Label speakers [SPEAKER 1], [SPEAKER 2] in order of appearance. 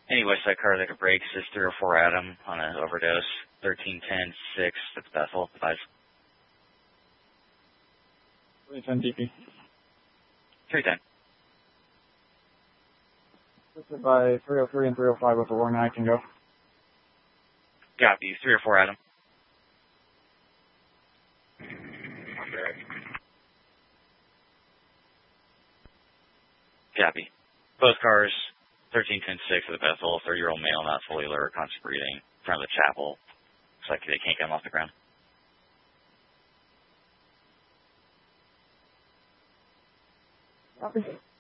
[SPEAKER 1] Any Westside car that could break is 304 Adam on an overdose. 1310-6, that's Bethel. Advise.
[SPEAKER 2] 310 DP.
[SPEAKER 1] 310.
[SPEAKER 2] Listed by 303 and 305 with the warning I can go.
[SPEAKER 1] Copy. 304 Adam. Copy. Both cars, 1310-6 of the Bethel, 30-year-old male, not fully alert, constant breathing, in front of the chapel. Looks like they can't get him off the ground.
[SPEAKER 2] Copy.